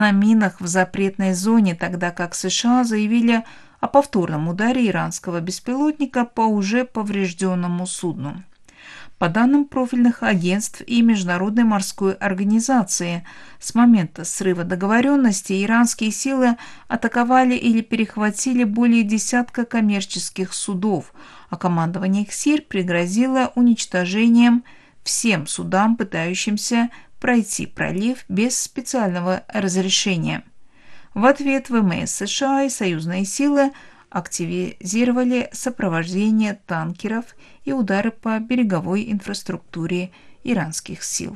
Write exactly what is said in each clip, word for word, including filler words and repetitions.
на минах в запретной зоне, тогда как США заявили о повторном ударе иранского беспилотника по уже поврежденному судну. По данным профильных агентств и Международной морской организации, с момента срыва договоренности иранские силы атаковали или перехватили более десятка коммерческих судов, а командование КСИР пригрозило уничтожением всем судам, пытающимся пройти пролив без специального разрешения. В ответ ВМС США и союзные силы активизировали сопровождение танкеров и удары по береговой инфраструктуре иранских сил.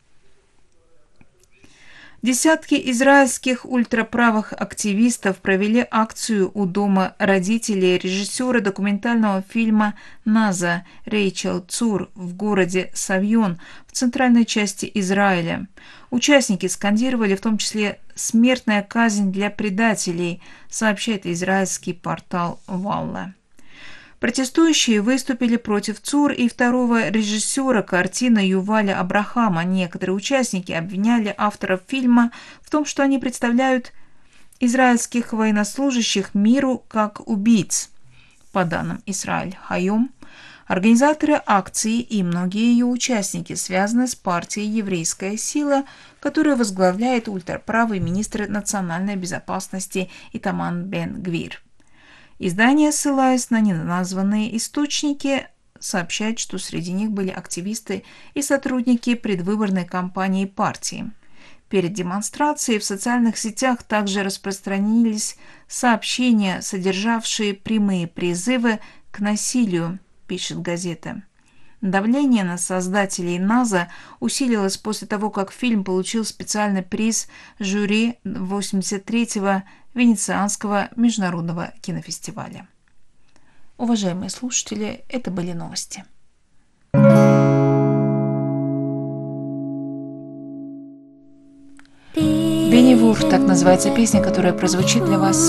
Десятки израильских ультраправых активистов провели акцию у дома родителей режиссера документального фильма «Наза» Рейчел Цур в городе Савьон в центральной части Израиля. Участники скандировали в том числе «Смертная казнь для предателей», сообщает израильский портал «Валла». Протестующие выступили против Цур и второго режиссера картины Юваля Абрахама. Некоторые участники обвиняли авторов фильма в том, что они представляют израильских военнослужащих миру как убийц. По данным Исраэль Хайом, организаторы акции и многие ее участники связаны с партией «Еврейская сила», которую возглавляет ультраправый министр национальной безопасности Итамар Бен-Гвир. Издание, ссылаясь на неназванные источники, сообщает, что среди них были активисты и сотрудники предвыборной кампании партии. Перед демонстрацией в социальных сетях также распространились сообщения, содержавшие прямые призывы к насилию, пишет газета. Давление на создателей НАЗа усилилось после того, как фильм получил специальный приз жюри восемьдесят третьего Венецианского международного кинофестиваля. Уважаемые слушатели, это были новости. Бенни Вулф, так называется песня, которая прозвучит для вас